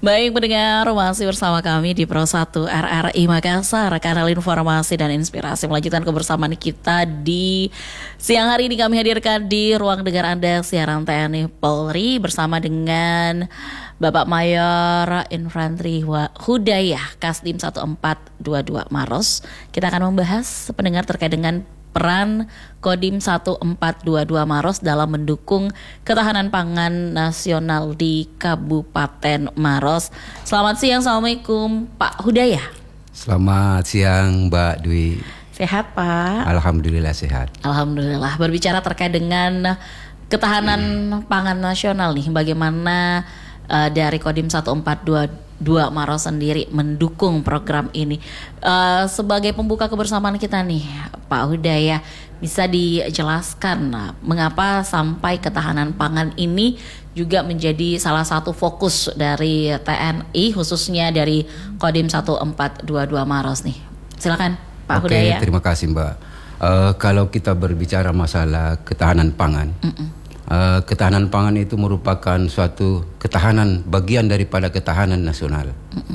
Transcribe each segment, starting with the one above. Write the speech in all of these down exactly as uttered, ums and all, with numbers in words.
Baik pendengar, masih bersama kami di Pro satu R R I Makassar, kanal informasi dan inspirasi. Melanjutkan kebersamaan kita di siang hari ini, kami hadirkan di ruang dengar Anda siaran T N I Polri bersama dengan Bapak Mayor Infantri Hudayah Kasdim satu empat dua dua Maros. Kita akan membahas pendengar terkait dengan peran Kodim satu empat dua dua Maros dalam mendukung ketahanan pangan nasional di Kabupaten Maros. Selamat siang, Assalamualaikum Pak Hudayah. Selamat siang Mbak Dwi. Sehat Pak? Alhamdulillah sehat. Alhamdulillah. Berbicara terkait dengan ketahanan hmm. pangan nasional nih, bagaimana uh, dari Kodim satu empat dua dua Maros sendiri mendukung program ini. Uh, sebagai pembuka kebersamaan kita nih Pak Hudayah, bisa dijelaskan nah, mengapa sampai ketahanan pangan ini juga menjadi salah satu fokus dari T N I, khususnya dari Kodim satu empat dua dua Maros nih. Silakan Pak Oke, Hudayah. terima kasih Mbak. Uh, kalau kita berbicara masalah ketahanan pangan, Uh, ketahanan pangan itu merupakan suatu ketahanan, bagian daripada ketahanan nasional.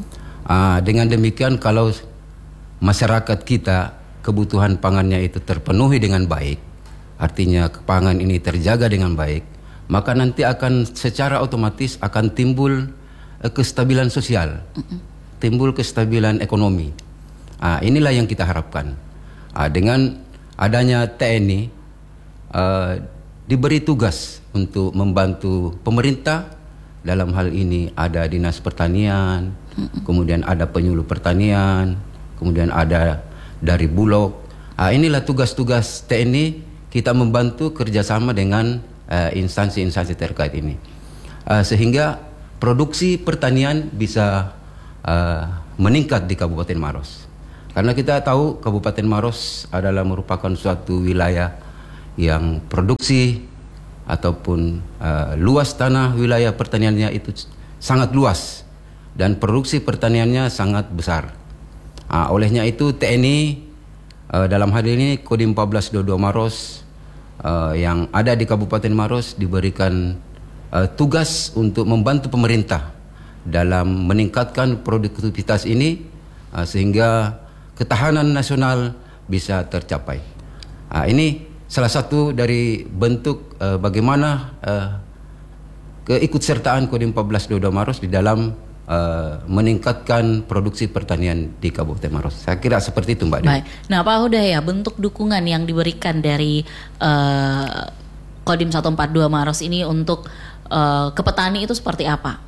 Uh, dengan demikian, kalau masyarakat kita kebutuhan pangannya itu terpenuhi dengan baik, artinya pangan ini terjaga dengan baik, maka nanti akan secara otomatis akan timbul uh, kestabilan sosial, timbul kestabilan ekonomi. Uh, inilah yang kita harapkan. Uh, dengan adanya T N I, uh, diberi tugas untuk membantu pemerintah. Dalam hal ini ada Dinas Pertanian, mm-mm. kemudian ada penyuluh pertanian, kemudian ada dari Bulog. Ah, inilah tugas-tugas T N I, kita membantu kerjasama dengan uh, instansi-instansi terkait ini, uh, sehingga produksi pertanian bisa uh, meningkat di Kabupaten Maros. Karena kita tahu Kabupaten Maros adalah merupakan suatu wilayah yang produksi ataupun uh, luas tanah wilayah pertaniannya itu sangat luas dan produksi pertaniannya sangat besar. Uh, olehnya itu T N I uh, dalam hal ini Kodim empat belas dua puluh dua Maros uh, yang ada di Kabupaten Maros diberikan uh, tugas untuk membantu pemerintah dalam meningkatkan produktivitas ini uh, sehingga ketahanan nasional bisa tercapai. Uh, ini salah satu dari bentuk uh, bagaimana uh, keikutsertaan Kodim empat belas dua puluh dua Maros di dalam uh, meningkatkan produksi pertanian di Kabupaten Maros. Saya kira seperti itu Mbak Dewi. Baik. Nah Pak Hudayah, bentuk dukungan yang diberikan dari uh, Kodim satu empat dua Maros ini untuk uh, ke petani itu seperti apa?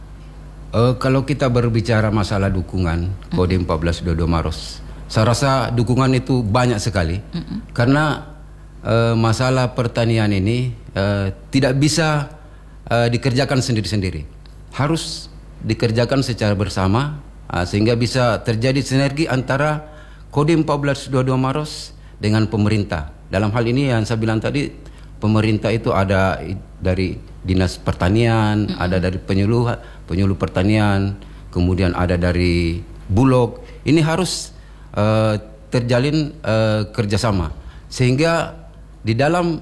Uh, kalau kita berbicara masalah dukungan Kodim empat belas dua puluh dua Maros, saya rasa dukungan itu banyak sekali. Mm-mm. Karena Uh, masalah pertanian ini uh, tidak bisa uh, dikerjakan sendiri-sendiri, harus dikerjakan secara bersama uh, sehingga bisa terjadi sinergi antara Kodim empat belas dua puluh dua Maros dengan pemerintah. Dalam hal ini yang saya bilang tadi, pemerintah itu ada dari Dinas Pertanian, mm-hmm. ada dari penyuluh penyuluh pertanian, kemudian ada dari Bulog. Ini harus uh, terjalin uh, kerjasama sehingga di dalam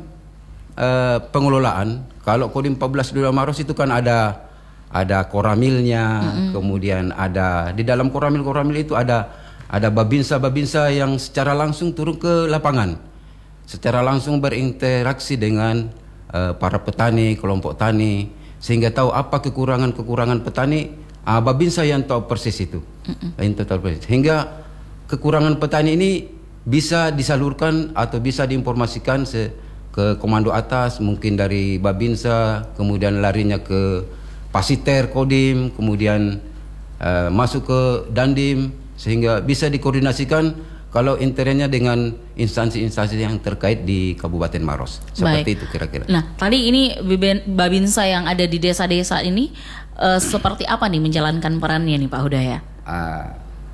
uh, pengelolaan, kalau Kodim empat belas dua puluh dua Maros itu kan ada ada koramilnya, mm-hmm. kemudian ada di dalam koramil-koramil itu ada ada babinsa-babinsa yang secara langsung turun ke lapangan, secara langsung berinteraksi dengan uh, para petani, kelompok tani, sehingga tahu apa kekurangan-kekurangan petani. Uh, babinsa yang tahu persis itu, mm-hmm. yang tahu persis. Sehingga kekurangan petani ini bisa disalurkan atau bisa diinformasikan se ke komando atas, mungkin dari Babinsa, kemudian larinya ke Pasiter Kodim, kemudian uh, masuk ke Dandim, sehingga bisa dikoordinasikan kalau internnya dengan instansi-instansi yang terkait di Kabupaten Maros. Seperti Baik. Itu kira-kira. Nah, tadi ini Babinsa yang ada di desa-desa ini uh, seperti apa nih menjalankan perannya nih Pak Hudayah? Uh,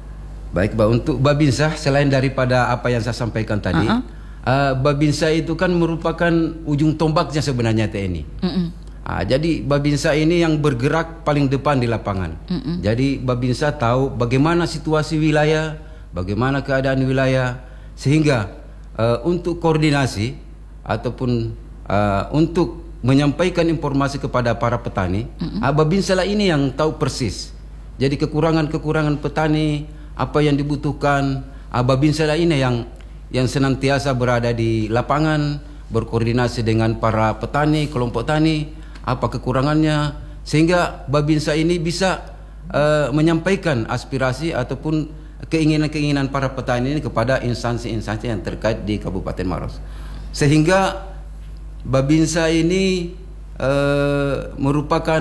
Baik, Mbak, untuk Babinsa selain daripada apa yang saya sampaikan tadi, uh-uh. uh, Babinsa itu kan merupakan ujung tombaknya sebenarnya T N I. Uh-uh. Uh, jadi Babinsa ini yang bergerak paling depan di lapangan. Uh-uh. Jadi Babinsa tahu bagaimana situasi wilayah, bagaimana keadaan wilayah, sehingga uh, untuk koordinasi ataupun uh, untuk menyampaikan informasi kepada para petani, uh-uh. uh, Babinsa lah ini yang tahu persis Jadi kekurangan-kekurangan petani, apa yang dibutuhkan, uh, Babinsa ini yang yang senantiasa berada di lapangan, berkoordinasi dengan para petani, kelompok tani, apa kekurangannya, sehingga Babinsa ini bisa uh, menyampaikan aspirasi ataupun keinginan-keinginan para petani ini kepada instansi-instansi yang terkait di Kabupaten Maros. Sehingga Babinsa ini uh, merupakan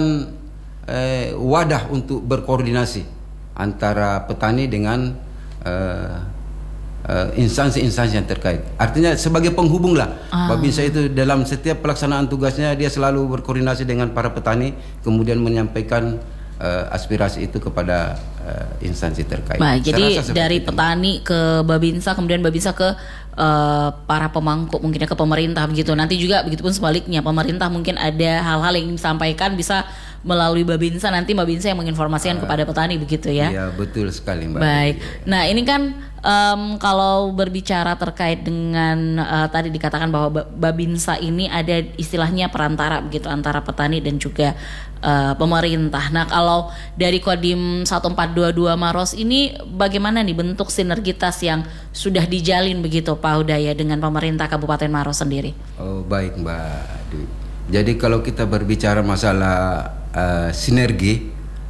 uh, wadah untuk berkoordinasi antara petani dengan uh, uh, instansi-instansi yang terkait. Artinya sebagai penghubung lah. Ah. Babinsa itu dalam setiap pelaksanaan tugasnya dia selalu berkoordinasi dengan para petani, kemudian menyampaikan uh, aspirasi itu kepada uh, instansi terkait. Baik, jadi dari itu. Petani ke Babinsa, kemudian Babinsa ke uh, para pemangku, mungkinnya ke pemerintah begitu. Nanti juga begitupun sebaliknya, pemerintah mungkin ada hal-hal yang ingin disampaikan bisa melalui Babinsa, nanti Babinsa yang menginformasikan uh, kepada petani begitu ya. Iya, betul sekali Mbak. Baik. Nah, ini kan um, kalau berbicara terkait dengan uh, tadi dikatakan bahwa Babinsa ini ada istilahnya perantara begitu antara petani dan juga uh, pemerintah. Nah, kalau dari Kodim satu empat dua dua Maros ini bagaimana nih bentuk sinergitas yang sudah dijalin begitu Pak Hudaya dengan pemerintah Kabupaten Maros sendiri? Oh, baik Mbak Dwi. Jadi kalau kita berbicara masalah uh, sinergi,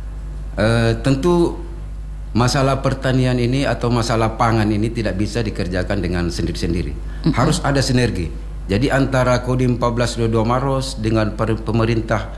uh, tentu masalah pertanian ini atau masalah pangan ini tidak bisa dikerjakan dengan sendiri-sendiri. Mm-hmm. Harus ada sinergi. Jadi antara Kodim empat belas dua puluh dua Maros dengan pemerintah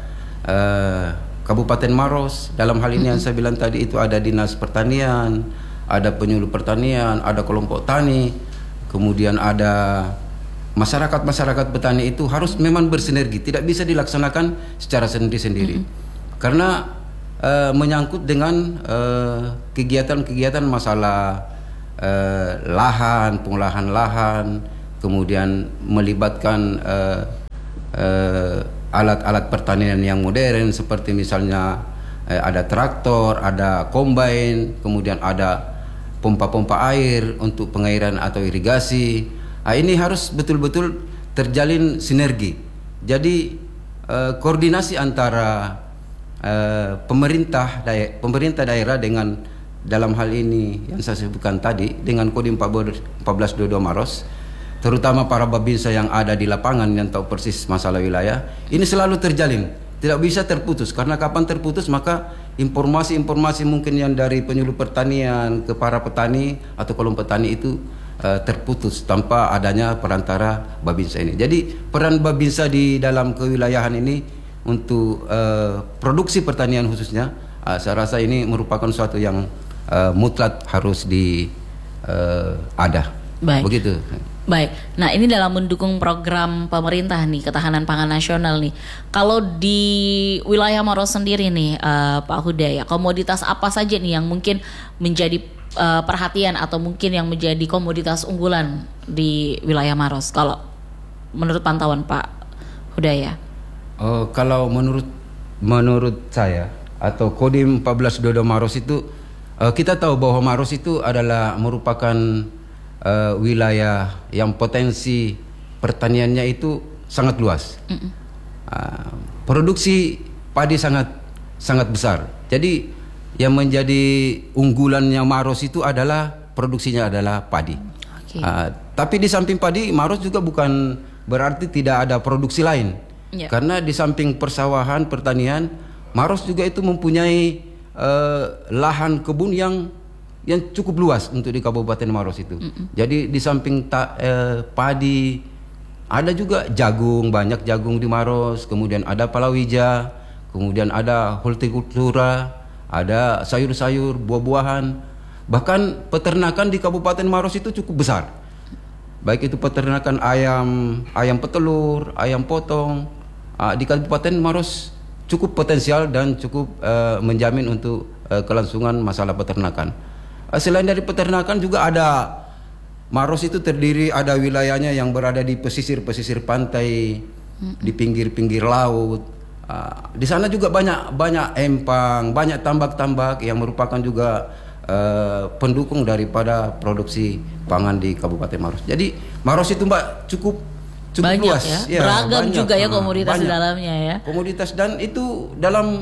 uh, Kabupaten Maros, dalam hal ini mm-hmm. yang saya bilang tadi itu ada Dinas Pertanian, ada penyuluh pertanian, ada kelompok tani, kemudian ada masyarakat-masyarakat petani, itu harus memang bersinergi, tidak bisa dilaksanakan secara sendiri-sendiri. Mm-hmm. Karena uh, menyangkut dengan uh, kegiatan-kegiatan masalah uh, lahan, pengolahan lahan, kemudian melibatkan uh, uh, alat-alat pertanian yang modern seperti misalnya uh, ada traktor, ada combine, kemudian ada pompa-pompa air untuk pengairan atau irigasi. Nah, ini harus betul-betul terjalin sinergi. Jadi eh, koordinasi antara eh, pemerintah daerah, pemerintah daerah dengan dalam hal ini yang saya sebutkan tadi dengan Kodim empat belas dua puluh dua Maros, terutama para Babinsa yang ada di lapangan yang tahu persis masalah wilayah, ini selalu terjalin, tidak bisa terputus. Karena kapan terputus maka informasi-informasi mungkin yang dari penyuluh pertanian ke para petani atau kelompok petani itu Uh, terputus tanpa adanya perantara Babinsa ini. Jadi peran Babinsa di dalam kewilayahan ini untuk uh, produksi pertanian khususnya, uh, saya rasa ini merupakan suatu yang uh, mutlak harus di uh, ada. Baik. Begitu. Baik. Nah, ini dalam mendukung program pemerintah nih ketahanan pangan nasional nih. Kalau di wilayah Maros sendiri nih, uh, Pak Hudaya, komoditas apa saja nih yang mungkin menjadi Uh, perhatian atau mungkin yang menjadi komoditas unggulan di wilayah Maros kalau menurut pantauan Pak Hudaya? Oh, kalau menurut menurut saya atau Kodim empat belas dua puluh dua Maros itu uh, kita tahu bahwa Maros itu adalah merupakan uh, wilayah yang potensi pertaniannya itu sangat luas. Uh, produksi padi sangat sangat besar. Jadi yang menjadi unggulannya Maros itu adalah produksinya adalah padi. Okay. Uh, tapi di samping padi, Maros juga bukan berarti tidak ada produksi lain. Yeah. Karena di samping persawahan, pertanian, Maros juga itu mempunyai uh, lahan kebun yang yang cukup luas untuk di Kabupaten Maros itu. Mm-mm. Jadi di samping ta, uh, padi, ada juga jagung, banyak jagung di Maros. Kemudian ada palawija, kemudian ada hortikultura, ada sayur-sayur, buah-buahan. Bahkan peternakan di Kabupaten Maros itu cukup besar. Baik itu peternakan ayam, ayam petelur, ayam potong. Uh, di Kabupaten Maros cukup potensial dan cukup uh, menjamin untuk uh, kelangsungan masalah peternakan. Uh, selain dari peternakan juga ada, Maros itu terdiri, ada wilayahnya yang berada di pesisir-pesisir pantai, hmm. di pinggir-pinggir laut. Uh, di sana juga banyak banyak empang, banyak tambak-tambak yang merupakan juga uh, pendukung daripada produksi pangan di Kabupaten Maros. Jadi Maros itu Mbak cukup cukup banyak luas, ya, ya beragam banyak, juga ya komoditas banyak. Di dalamnya ya. Komoditas, dan itu dalam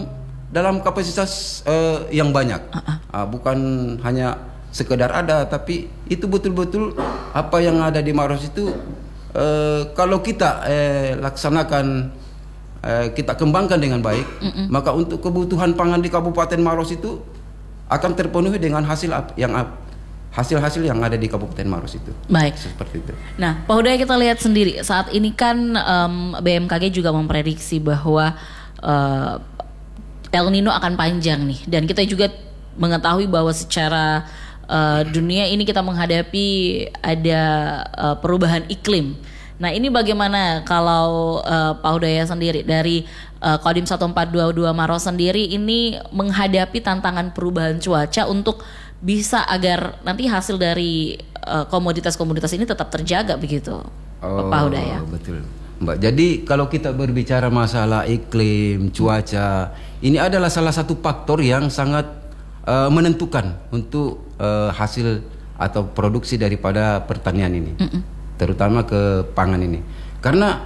dalam kapasitas uh, yang banyak. Uh-uh. Uh, bukan hanya sekedar ada, tapi itu betul-betul apa yang ada di Maros itu uh, kalau kita uh, laksanakan, uh, kita kembangkan dengan baik, uh-uh. maka untuk kebutuhan pangan di Kabupaten Maros itu akan terpenuhi dengan hasil yang hasil-hasil yang ada di Kabupaten Maros itu. Baik. Seperti itu. Nah, Pak Hudaya, kita lihat sendiri saat ini kan um, B M K G juga memprediksi bahwa uh, El Nino akan panjang nih, dan kita juga mengetahui bahwa secara uh, dunia ini kita menghadapi ada uh, perubahan iklim. Nah, ini bagaimana kalau uh, Pak Hudaya sendiri dari uh, Kodim satu empat dua dua Maros sendiri ini menghadapi tantangan perubahan cuaca untuk bisa agar nanti hasil dari uh, komoditas-komoditas ini tetap terjaga begitu, oh, Pak Hudaya? Betul, Mbak. Jadi kalau kita berbicara masalah iklim, cuaca, ini adalah salah satu faktor yang sangat uh, menentukan untuk uh, hasil atau produksi daripada pertanian ini. Mm-mm. Terutama ke pangan ini, karena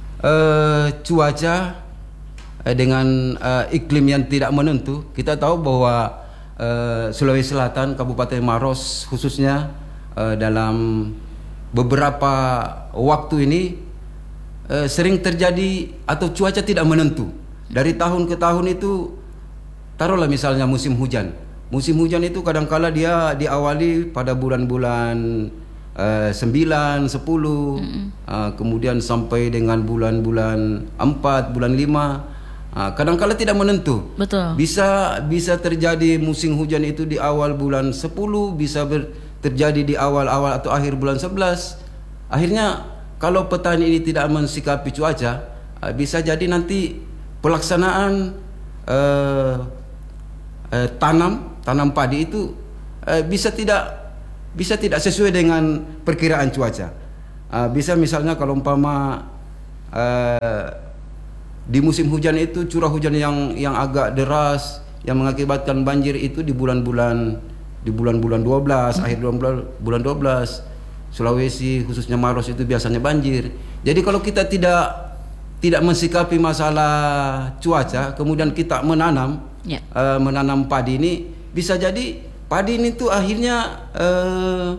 uh, cuaca uh, dengan uh, iklim yang tidak menentu, kita tahu bahwa uh, Sulawesi Selatan, Kabupaten Maros khususnya uh, dalam beberapa waktu ini uh, sering terjadi atau cuaca tidak menentu. Dari tahun ke tahun itu, taruhlah misalnya musim hujan, musim hujan itu kadangkala dia diawali pada bulan-bulan Uh, sembilan, sepuluh, mm-hmm. uh, kemudian sampai dengan bulan-bulan empat, bulan lima, uh, kadang-kala tidak menentu. Betul. Bisa bisa terjadi musim hujan itu di awal bulan sepuluh, bisa ber, terjadi di awal-awal atau akhir bulan sebelas. Akhirnya kalau petani ini tidak mensikapi cuaca, uh, bisa jadi nanti pelaksanaan uh, uh, tanam tanam padi itu uh, bisa tidak bisa tidak sesuai dengan perkiraan cuaca. Uh, bisa misalnya kalau umpama uh, di musim hujan itu curah hujan yang yang agak deras yang mengakibatkan banjir itu di bulan-bulan di bulan-bulan dua belas, hmm. akhir bulan bulan dua belas, Sulawesi khususnya Maros itu biasanya banjir. Jadi kalau kita tidak tidak mensikapi masalah cuaca, kemudian kita menanam yeah. uh, menanam padi ini, bisa jadi padi ini tuh akhirnya eh,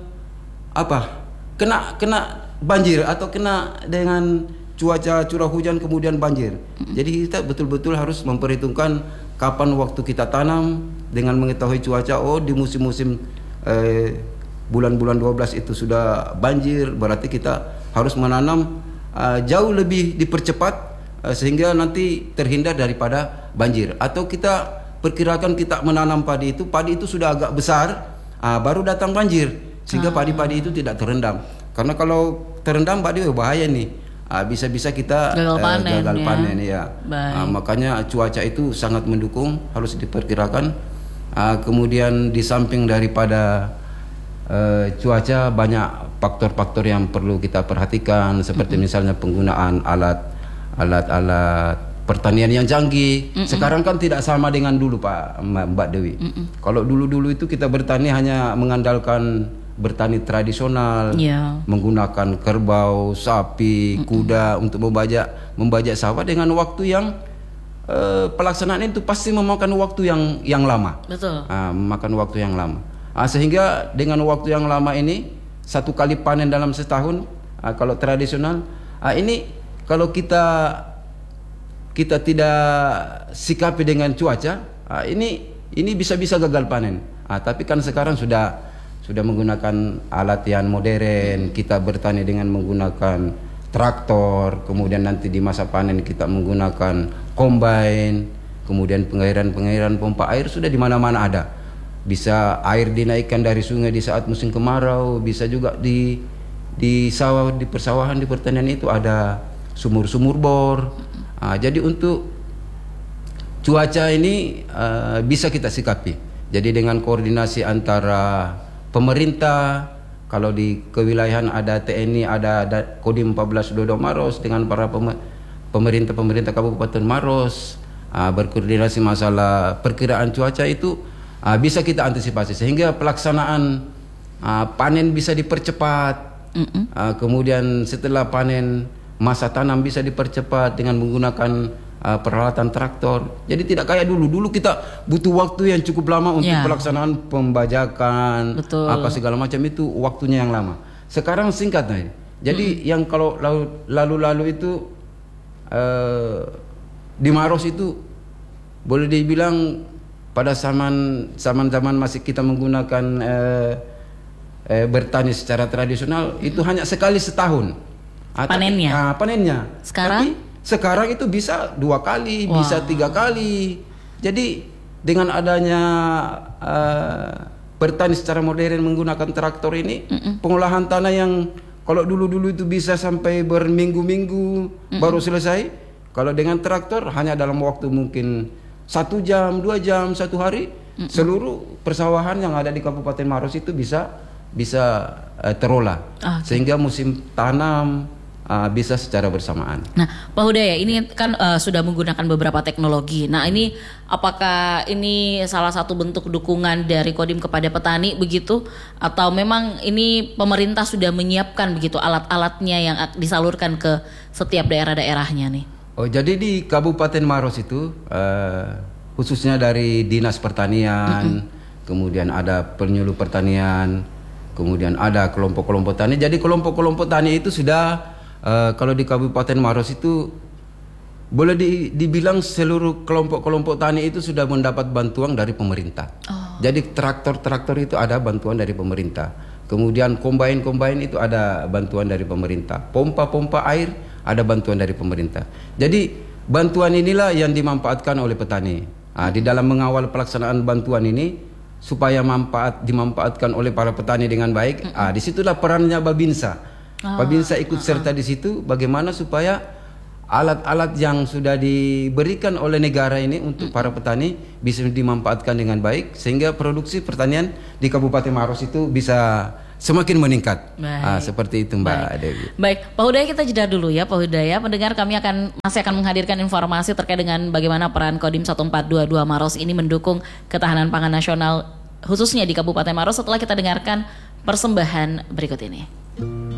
apa kena kena banjir atau kena dengan cuaca curah hujan kemudian banjir. Jadi kita betul-betul harus memperhitungkan kapan waktu kita tanam dengan mengetahui cuaca. Oh, di musim-musim eh, bulan-bulan dua belas itu sudah banjir, berarti kita harus menanam eh, jauh lebih dipercepat eh, sehingga nanti terhindar daripada banjir. Atau kita perkirakan kita menanam padi itu, padi itu sudah agak besar, ah, baru datang banjir, sehingga ah. padi-padi itu tidak terendam. Karena kalau terendam padi bahaya nih, ah, bisa-bisa kita gagal eh, panen, gagal ya. panen ya. Ah, makanya cuaca itu sangat mendukung, harus diperkirakan. Ah, kemudian di samping daripada eh, cuaca, banyak faktor-faktor yang perlu kita perhatikan, seperti mm-hmm. misalnya penggunaan alat alat-alat pertanian yang canggih. Mm-mm. Sekarang kan tidak sama dengan dulu, Pak Mbak Dewi. Mm-mm. Kalau dulu-dulu itu kita bertani hanya mengandalkan bertani tradisional, yeah. menggunakan kerbau, sapi, Mm-mm. kuda untuk membajak membajak sawah dengan waktu yang uh, pelaksanaan itu pasti memakan waktu yang yang lama. Betul. Uh, memakan waktu yang lama. Uh, sehingga dengan waktu yang lama ini, satu kali panen dalam setahun, uh, kalau tradisional, uh, ini kalau kita kita tidak sikapi dengan cuaca, ah, ini ini bisa-bisa gagal panen. Ah, tapi kan sekarang sudah sudah menggunakan alat yang modern, kita bertani dengan menggunakan traktor, kemudian nanti di masa panen kita menggunakan combine, kemudian pengairan-pengairan pompa air sudah di mana-mana ada. Bisa air dinaikkan dari sungai di saat musim kemarau, bisa juga di di sawah, di persawahan, di pertanian itu ada sumur-sumur bor. Uh, jadi untuk cuaca ini uh, bisa kita sikapi. Jadi dengan koordinasi antara pemerintah, kalau di kewilayahan ada T N I, ada, ada Kodim empat belas dua puluh dua Maros dengan para pemerintah-pemerintah Kabupaten Maros, uh, berkoordinasi masalah perkiraan cuaca itu uh, bisa kita antisipasi sehingga pelaksanaan uh, panen bisa dipercepat. Uh, kemudian setelah panen, masa tanam bisa dipercepat dengan menggunakan uh, peralatan traktor. Jadi tidak kayak dulu. Dulu kita butuh waktu yang cukup lama untuk Ya. pelaksanaan pembajakan, Betul. apa segala macam itu waktunya yang lama. Sekarang singkat nih. Jadi yang kalau lalu- lalu-lalu itu uh, di Maros itu boleh dibilang pada zaman zaman-zaman masih kita menggunakan uh, uh, bertani secara tradisional itu hanya sekali setahun. Ah, tapi- Panennya? ah, panennya. Sekarang? Tapi sekarang itu bisa dua kali, Wah. bisa tiga kali. Jadi dengan adanya uh, bertani secara modern menggunakan traktor ini, pengolahan tanah yang kalau dulu-dulu itu bisa sampai berminggu-minggu baru selesai, kalau dengan traktor hanya dalam waktu mungkin satu jam, dua jam, satu hari, seluruh persawahan yang ada di Kabupaten Maros itu bisa bisa uh, terolah, Ah, oke. sehingga musim tanam uh, bisa secara bersamaan. Nah, Pak Hudaya, ini kan uh, sudah menggunakan beberapa teknologi. Nah, ini apakah ini salah satu bentuk dukungan dari Kodim kepada petani begitu, atau memang ini pemerintah sudah menyiapkan begitu alat-alatnya yang ak- disalurkan ke setiap daerah-daerahnya nih? Oh, jadi di Kabupaten Maros itu uh, khususnya dari Dinas Pertanian, kemudian ada penyuluh pertanian, kemudian ada kelompok-kelompok tani. Jadi kelompok-kelompok tani itu sudah uh, kalau di Kabupaten Maros itu boleh di- dibilang seluruh kelompok-kelompok tani itu sudah mendapat bantuan dari pemerintah. Oh. Jadi traktor-traktor itu ada bantuan dari pemerintah. Kemudian kombain-kombain itu ada bantuan dari pemerintah. Pompa-pompa air ada bantuan dari pemerintah. Jadi bantuan inilah yang dimanfaatkan oleh petani. Ah, di dalam mengawal pelaksanaan bantuan ini supaya manfaat dimanfaatkan oleh para petani dengan baik. Ah, disitulah perannya Babinsa. Babinsa ikut serta di situ bagaimana supaya alat-alat yang sudah diberikan oleh negara ini untuk para petani bisa dimanfaatkan dengan baik sehingga produksi pertanian di Kabupaten Maros itu bisa semakin meningkat. Baik. Ah, seperti itu Mbak Baik. Dewi. Baik, Pak Hudaya, kita jeda dulu ya Pak Hudaya. Pendengar, kami akan masih akan menghadirkan informasi terkait dengan bagaimana peran Kodim seribu empat ratus dua puluh dua Maros ini mendukung ketahanan pangan nasional khususnya di Kabupaten Maros setelah kita dengarkan persembahan berikut ini.